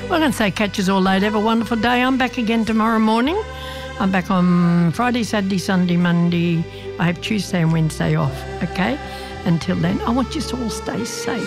Well, I'm going to say catch us all later. Have a wonderful day. I'm back again tomorrow morning. I'm back on Friday, Saturday, Sunday, Monday. I have Tuesday and Wednesday off, okay? Until then, I want you to all stay safe.